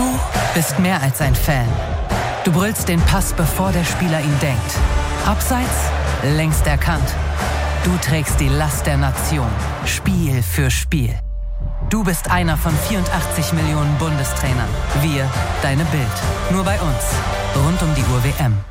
Du bist mehr als ein Fan. Du brüllst den Pass, bevor der Spieler ihn denkt. Abseits, längst erkannt. Du trägst die Last der Nation, Spiel für Spiel. Du bist einer von 84 Millionen Bundestrainern. Wir, deine Bild. Nur bei uns. Rund um die Uhr WM.